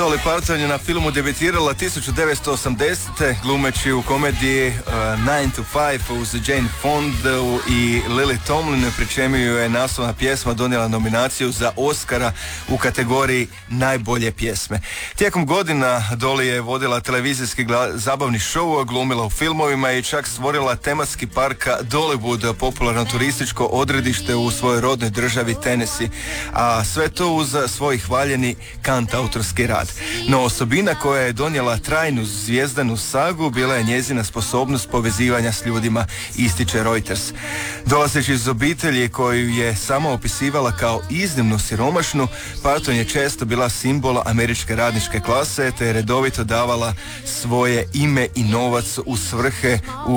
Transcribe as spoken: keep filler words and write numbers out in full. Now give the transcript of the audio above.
Dolly Parton je na filmu debitirala tisuću devetsto osamdesete glumeći u komediji uh, nine to five uz Jane Fonda i Lily Tomlin, pri čemu je naslovna pjesma donijela nominaciju za Oscara u kategoriji najbolje pjesme. Tijekom godina Dolly je vodila televizijski gla- zabavni show, glumila u filmovima i čak stvorila tematski park Dollywood, popularno turističko odredište u svojoj rodnoj državi Tennessee, a sve to uz svoj hvaljeni kantautorski rad. No osobina koja je donijela trajnu zvijezdanu sagu bila je njezina sposobnost povezivanja s ljudima, ističe Reuters. Dolazeći iz obitelji koju je sama opisivala kao iznimno siromašnu, Parton je često bila simbol američke radničke klase te je redovito davala svoje ime i novac u svrhe u